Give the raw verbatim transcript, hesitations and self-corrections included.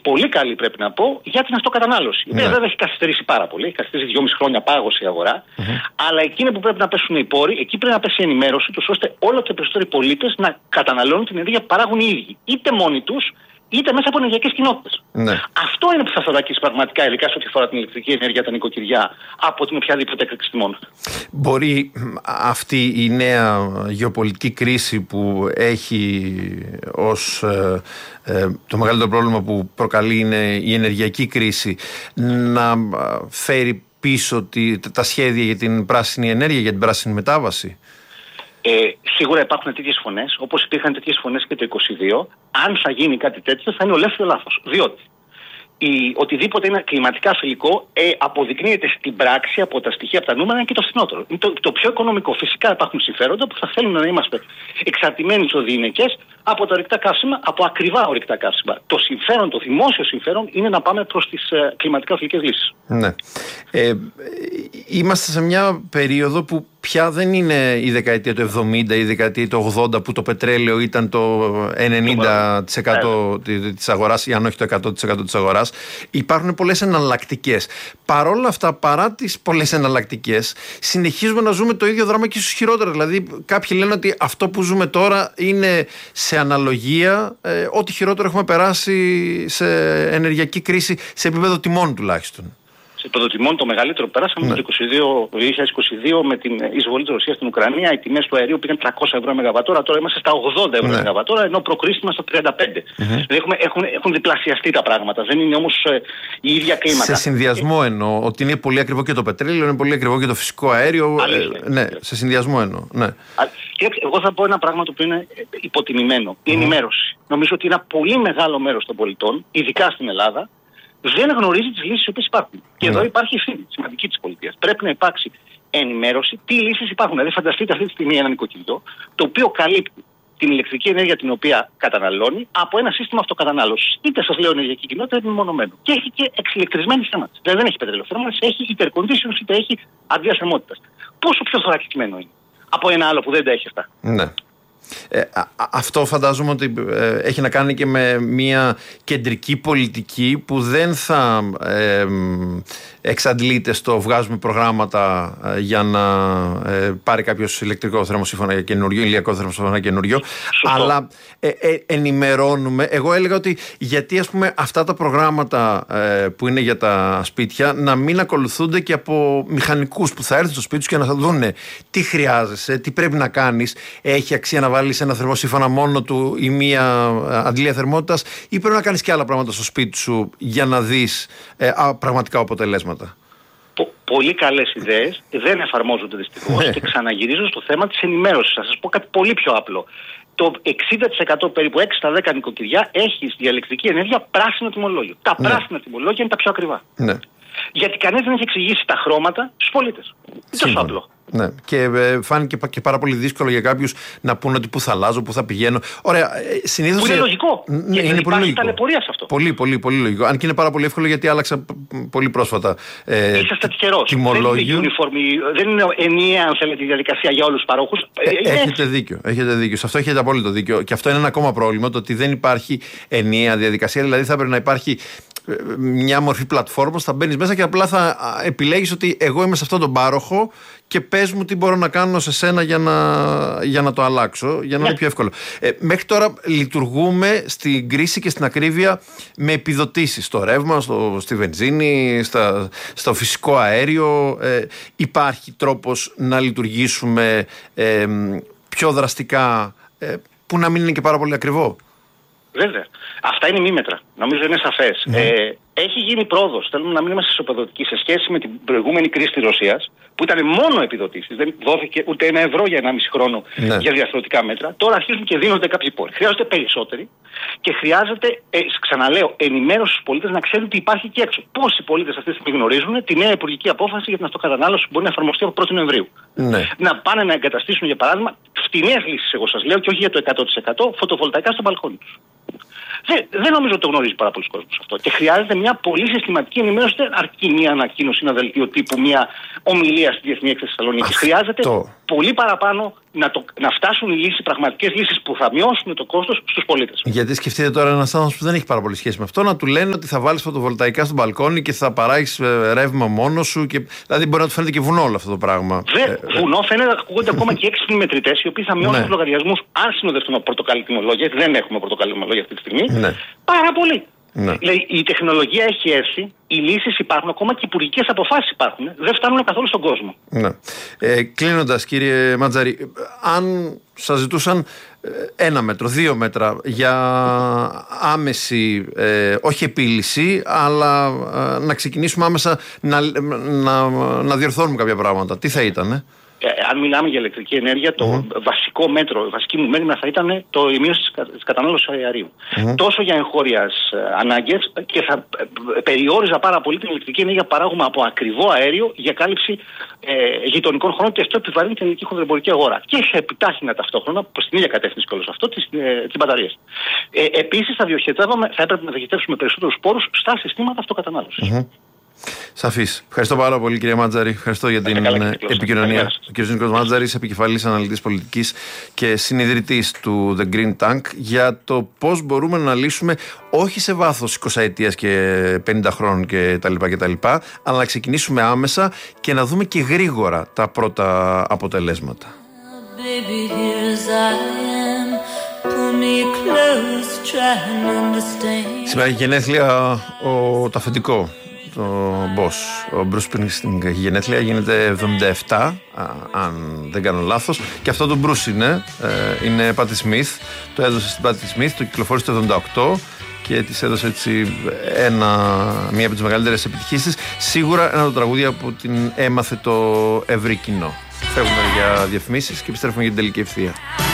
πολύ καλή, πρέπει να πω, για την αυτοκατανάλωση. Η οποία βέβαια έχει καθυστερήσει πάρα πολύ. Έχει καθυστερήσει δυόμιση χρόνια πάγωση η αγορά. Mm-hmm. Αλλά εκείνη που πρέπει να πέσουν οι πόροι, εκεί πρέπει να πέσει η ενημέρωση τους, ώστε όλο και περισσότεροι πολίτες να καταναλώνουν την ενέργεια που παράγουν οι ίδιοι. Είτε μόνοι τους, είτε μέσα από ενεργειακές κοινότητες. Ναι. Αυτό είναι που θα θωρακίσει πραγματικά, ειδικά σε ό,τι αφορά την ηλεκτρική ενέργεια, τα νοικοκυριά, από την οποιαδήποτε έκρηξη τιμών. Μπορεί αυτή η νέα γεωπολιτική κρίση που έχει ως ε, ε, το μεγαλύτερο πρόβλημα που προκαλεί είναι η ενεργειακή κρίση να φέρει πίσω τη, τα σχέδια για την πράσινη ενέργεια, για την πράσινη μετάβαση? Ε, σίγουρα υπάρχουν τέτοιες φωνές, όπως υπήρχαν τέτοιες φωνές και το είκοσι δύο. Αν θα γίνει κάτι τέτοιο, θα είναι ολέθριο λάθος. Διότι η, οτιδήποτε είναι κλιματικά φιλικό ε, αποδεικνύεται στην πράξη από τα στοιχεία, από τα νούμερα και το φθηνότερο. Είναι το, το πιο οικονομικό. Φυσικά υπάρχουν συμφέροντα που θα θέλουν να είμαστε εξαρτημένοι ισοδυναικές από τα ορυκτά καύσιμα, από ακριβά ορυκτά καύσιμα. Το συμφέρον, το δημόσιο συμφέρον είναι να πάμε προς τις ε, κλιματικά φιλικές λύσεις. Ναι. Ε, είμαστε σε μια περίοδο που πια δεν είναι η δεκαετία του εβδομήντα ή η δεκαετία του ογδόντα που το πετρέλαιο ήταν το ενενήντα τοις εκατό της αγοράς ή αν όχι το εκατό τοις εκατό της αγοράς. Υπάρχουν πολλές εναλλακτικές. Παρόλα αυτά, παρά τις πολλές εναλλακτικές, συνεχίζουμε να ζούμε το ίδιο δράμα και ίσως χειρότερα. Δηλαδή, κάποιοι λένε ότι αυτό που ζούμε τώρα είναι σε αναλογία ε, ό,τι χειρότερο έχουμε περάσει σε ενεργειακή κρίση σε επίπεδο τιμών τουλάχιστον. Σε επίπεδο τιμών το μεγαλύτερο που περάσαμε ναι. το δύο χιλιάδες είκοσι δύο με την εισβολή της Ρωσίας στην Ουκρανία. Οι τιμές του αερίου πήγαν τριακόσια ευρώ μεγαβατόρα, τώρα είμαστε στα ογδόντα ευρώ ναι. μεγαβατόρα, ενώ προκρίσεις είμαστε στα τριάντα πέντε. Mm-hmm. Δηλαδή έχουμε, έχουν, έχουν διπλασιαστεί τα πράγματα. Δεν είναι όμως ε, η ίδια κλίμακα. Σε συνδυασμό ε, εννοώ ότι είναι πολύ ακριβό και το πετρέλαιο, είναι πολύ ακριβό και το φυσικό αέριο. Ε, ναι, σε συνδυασμό εννοώ. Ναι. Εγώ θα πω ένα πράγμα το οποίο είναι υποτιμημένο. Η ενημέρωση. Νομίζω ότι ένα πολύ μεγάλο μέρος των πολιτών, ειδικά στην Ελλάδα, δεν γνωρίζει τις λύσεις οι οποίες υπάρχουν. Και εδώ υπάρχει ευθύνη σημαντική της πολιτείας. Πρέπει να υπάρξει ενημέρωση τι λύσεις υπάρχουν. Δηλαδή, φανταστείτε αυτή τη στιγμή ένα νοικοκυριό το οποίο καλύπτει την ηλεκτρική ενέργεια την οποία καταναλώνει από ένα σύστημα αυτοκατανάλωσης. Είτε σας λέω ενεργειακή κοινότητα, είτε μεμονωμένο. Και έχει και εξηλεκτρισμένη θέρμανση. Δηλαδή δεν έχει πετρελαιοθέρμανση, έχει interconditions είτε έχει αντλία θερμότητας. Πόσο πιο θωρακισμένο είναι από ένα άλλο που δεν τα έχει αυτά. Ναι. Ε, α, αυτό φαντάζομαι ότι ε, έχει να κάνει και με μια κεντρική πολιτική που δεν θα ε, εξαντλείται στο βγάζουμε προγράμματα ε, για να ε, πάρει κάποιος ηλεκτρικό θερμοσύφωνα για καινούριο, ηλιακό θερμοσύφωνα για καινούριο, αλλά ε, ε, ενημερώνουμε. Εγώ έλεγα ότι γιατί ας πούμε αυτά τα προγράμματα ε, που είναι για τα σπίτια να μην ακολουθούνται και από μηχανικούς που θα έρθουν στο σπίτι τους και να θα δουν τι χρειάζεσαι, τι πρέπει να κάνεις, έχει αξία να βάλεις ένα θερμοσύφωνα μόνο του ή μία αντλία θερμότητας ή πρέπει να κάνεις και άλλα πράγματα στο σπίτι σου για να δεις ε, α, πραγματικά αποτελέσματα. Πο- πολύ καλές ιδέες, δεν εφαρμόζονται δυστυχώς και ξαναγυρίζω στο θέμα της ενημέρωσης. Θα σας πω κάτι πολύ πιο απλό. Το εξήντα τοις εκατό περίπου έξι στα δέκα νοικοκυριά έχει στη διαλεκτρική ενέργεια πράσινο τιμολόγιο. Τα ναι. πράσινα τιμολόγια είναι τα πιο ακριβά. Ναι. Γιατί κανείς δεν έχει εξηγήσει τα χρώματα στους πολίτες. Είναι τόσο απλό. Ναι. Και ε, φάνηκε και πάρα πολύ δύσκολο για κάποιους να πούνε ότι πού θα αλλάζω, πού θα πηγαίνω. Ωραία, ε, συνήθως. Που είναι λογικό. Ναι, είναι πολύ λογικό. Ταλαιπωρία σε αυτό. Πολύ, πολύ, πολύ λογικό. Αν και είναι πάρα πολύ εύκολο γιατί άλλαξα πολύ πρόσφατα. Ε, Είσαστε τυχερός. Τιμολόγιο. Δεν είναι, δεν είναι ενιαία, αν θέλετε, η διαδικασία για όλους τους παρόχους. Ε, έχετε δίκιο. Έχετε δίκιο. Σε αυτό έχετε απόλυτο δίκιο. Και αυτό είναι ένα ακόμα πρόβλημα, το ότι δεν υπάρχει ενιαία διαδικασία. Δηλαδή θα πρέπει να υπάρχει μια μορφή πλατφόρμας, θα μπαίνεις μέσα και απλά θα επιλέγεις ότι εγώ είμαι σε αυτόν τον πάροχο και πες μου τι μπορώ να κάνω σε σένα για να, για να το αλλάξω, για να yeah. είναι πιο εύκολο. Ε, μέχρι τώρα λειτουργούμε στην κρίση και στην ακρίβεια με επιδοτήσεις στο ρεύμα, στο, στη βενζίνη, στα, στο φυσικό αέριο. Ε, υπάρχει τρόπος να λειτουργήσουμε ε, πιο δραστικά ε, που να μην είναι και πάρα πολύ ακριβό? Βέβαια. Αυτά είναι μήμετρα. Νομίζω είναι σαφές. Mm. Ε, έχει γίνει πρόοδος. Θέλουμε να μην είμαστε ισοπεδωτικοί σε σχέση με την προηγούμενη κρίση της Ρωσίας, που ήταν μόνο επιδοτήσεις. Δεν δόθηκε ούτε ένα ευρώ για ενάμιση χρόνο mm. για διαρθρωτικά μέτρα. Τώρα αρχίζουν και δίνονται κάποιοι πόροι. Χρειάζονται περισσότεροι και χρειάζεται, ε, ξαναλέω, ενημέρωση στους πολίτες να ξέρουν τι υπάρχει εκεί έξω. Πόσοι πολίτες αυτή τη στιγμή γνωρίζουν τη νέα υπουργική απόφαση για την αυτοκατανάλωση που μπορεί να εφαρμοστεί από πρώτη Νοεμβρίου. Mm. Να πάνε να εγκαταστήσουν, για παράδειγμα, φτηνές λύσεις, εγώ σας λέω, και όχι για το εκατό τοις εκατό φωτοβολταϊκά στο μπαλκόνι τους. Δεν, δεν νομίζω ότι το γνωρίζει πάρα πολλοί κόσμος αυτό. Και χρειάζεται μια πολύ συστηματική ενημέρωση. Δεν αρκεί μια ανακοίνωση, ένα δελτίο τύπου, μια ομιλία στη Διεθνή Έκθεση Θεσσαλονίκης. Χρειάζεται πολύ παραπάνω να, το, να φτάσουν οι λύσεις, πραγματικές λύσεις που θα μειώσουν το κόστος στους πολίτες. Γιατί σκεφτείτε τώρα ένας άνθρωπος που δεν έχει πάρα πολύ σχέση με αυτό, να του λένε ότι θα βάλεις φωτοβολταϊκά στο μπαλκόνι και θα παράγεις ρεύμα μόνος σου. Και, δηλαδή μπορεί να του φαίνεται και βουνό όλο αυτό το πράγμα. Δε, ε, βουνό φαίνεται, ακούγονται ακόμα και έξυπνοι μετρητές, οι οποίοι θα μειώσουν τους λογαριασμούς αν συνοδευτούν από πορτοκαλί τιμολόγια. Δεν έχουμε πορτοκαλί τιμολόγια αυτή τη στιγμή. Ναι. Πάρα πολύ. Ναι. Δηλαδή, η τεχνολογία έχει έρθει, οι λύσεις υπάρχουν, ακόμα και οι υπουργικές αποφάσεις υπάρχουν. Δεν φτάνουν καθόλου στον κόσμο. Ναι. Ε, κλείνοντας, κύριε Μαντζαρή, αν σας ζητούσαν ένα μέτρο, δύο μέτρα για άμεση, ε, όχι επίλυση, αλλά ε, να ξεκινήσουμε άμεσα να, να, να διορθώνουμε κάποια πράγματα, τι θα ήτανε? Ε, αν μιλάμε για ηλεκτρική ενέργεια, το mm-hmm. βασικό μέτρο, η βασική μου μέρημνα θα ήταν το, η μείωση της κατανάλωσης αερίου. Mm-hmm. Τόσο για εγχώριας ε, ανάγκες, και θα ε, περιόριζα πάρα πολύ την ηλεκτρική ενέργεια που παράγουμε από ακριβό αέριο για κάλυψη ε, γειτονικών χωρών, και αυτό επιβαρύνει την ελληνική χονδρεμπορική αγορά. Και θα επιτάχυνα ταυτόχρονα, προς την ίδια κατεύθυνση και όλο αυτό, τις, ε, τις μπαταρίες. Ε, επίσης θα, θα έπρεπε να διοχετεύσουμε περισσότερους πόρους στα συστήματα αυτοκατανάλωσης. Mm-hmm. Σαφής. Ευχαριστώ πάρα πολύ, κύριε Μάντζαρη. Ευχαριστώ για την καλά, επικοινωνία. Ο κ. Νίκος Μάντζαρης, επικεφαλής αναλυτής πολιτικής και συνειδητής του The Green Tank, για το πώς μπορούμε να λύσουμε όχι σε βάθος εικοσαετίας και πενήντα χρόνων κτλ., αλλά να ξεκινήσουμε άμεσα και να δούμε και γρήγορα τα πρώτα αποτελέσματα. Baby, σήμερα έχει γενέθλια ο, το αφεντικό, το boss, ο Bruce Springsteen, έχει γενέθλια, γίνεται εβδομήντα επτά, α, αν δεν κάνω λάθος, και αυτό το Bruce είναι, ε, είναι Patti Smith, το έδωσε στην Patti Smith, το κυκλοφόρησε το εβδομήντα οκτώ και της έδωσε έτσι ένα, μία από τις μεγαλύτερες επιτυχίες της, σίγουρα ένα από τα τραγούδια που την έμαθε το ευρύ κοινό. Φεύγουμε για διαφημίσεις και επιστρέφουμε για την τελική ευθεία.